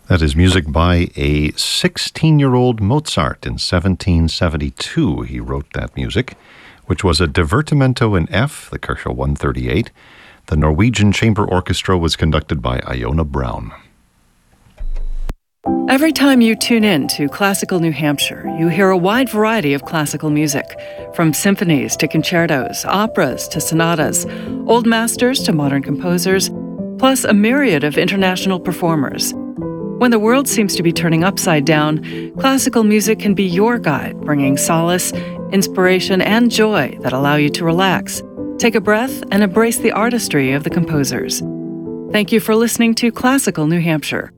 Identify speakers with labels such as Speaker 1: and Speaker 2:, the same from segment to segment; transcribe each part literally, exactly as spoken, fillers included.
Speaker 1: That is music by a sixteen-year-old Mozart. In seventeen seventy-two, he wrote that music, which was a Divertimento in F, the Kershaw one thirty-eight. The Norwegian Chamber Orchestra was conducted by Iona Brown.
Speaker 2: Every time you tune in to Classical New Hampshire, you hear a wide variety of classical music, from symphonies to concertos, operas to sonatas, old masters to modern composers, plus a myriad of international performers. When the world seems to be turning upside down, classical music can be your guide, bringing solace, inspiration, and joy that allow you to relax, take a breath, and embrace the artistry of the composers. Thank you for listening to Classical New Hampshire.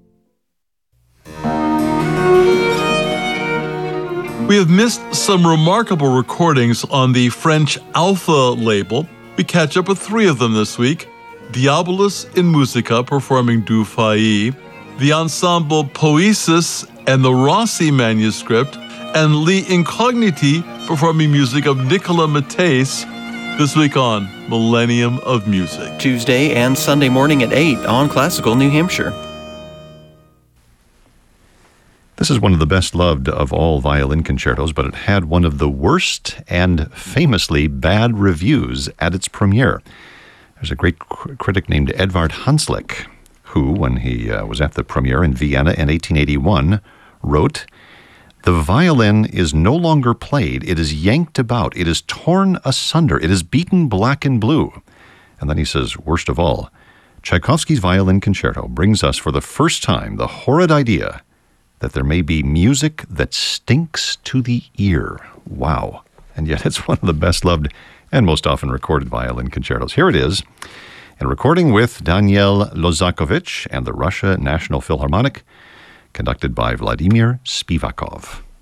Speaker 3: We have missed some remarkable recordings on the French Alpha label. We catch up with three of them this week. Diabolus in Musica performing Du Fay, the ensemble Poesis and the Rossi manuscript, and Li Incogniti performing music of Nicola Mattès this week on Millennium of Music.
Speaker 4: Tuesday and Sunday morning at eight on Classical New Hampshire.
Speaker 1: This is one of the best-loved of all violin concertos, but it had one of the worst and famously bad reviews at its premiere. There's a great cr- critic named Edvard Hanslick, who, when he uh, was at the premiere in Vienna in eighteen eighty-one, wrote, "The violin is no longer played. It is yanked about. It is torn asunder. It is beaten black and blue." And then he says, worst of all, Tchaikovsky's Violin Concerto brings us for the first time the horrid idea that there may be music that stinks to the ear. Wow. And yet it's one of the best-loved and most often recorded violin concertos. Here it is, in recording with Daniel Lozakovich and the Russia National Philharmonic, conducted by Vladimir Spivakov.